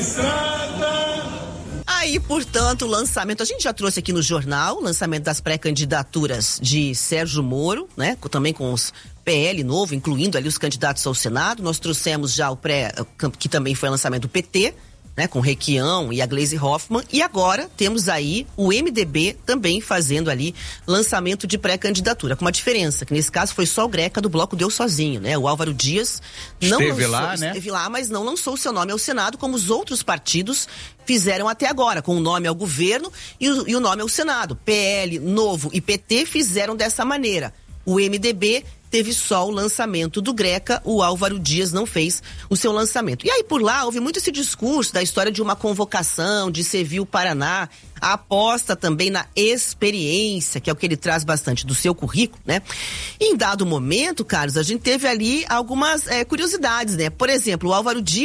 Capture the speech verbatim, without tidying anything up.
Aí, portanto, o lançamento, a gente já trouxe aqui no jornal, o lançamento das pré-candidaturas de Sérgio Moro, né? Também com os P L novo, incluindo ali os candidatos ao Senado. Nós trouxemos já o pré, que também foi o lançamento do P T, né? Com Requião e a Gleisi Hoffmann. E agora temos aí o M D B também fazendo ali lançamento de pré-candidatura, com uma diferença, que nesse caso foi só o Greca do Bloco Deu sozinho, né? O Álvaro Dias não esteve lançou, lá, né? Esteve lá, mas não lançou o seu nome ao Senado, como os outros partidos fizeram até agora, com o nome ao governo e o, e o nome ao Senado. P L, Novo e P T fizeram dessa maneira. O M D B teve só o lançamento do Greca, o Álvaro Dias não fez o seu lançamento. E aí por lá houve muito esse discurso da história de uma convocação, de servir o Paraná, a aposta também na experiência, que é o que ele traz bastante do seu currículo, né? E em dado momento, Carlos, a gente teve ali algumas é, curiosidades, né? Por exemplo, o Álvaro Dias